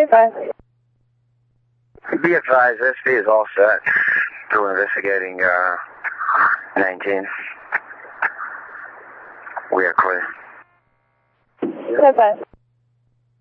Bye. Be advised, SP is all set. Still investigating 19. We are clear. Bye.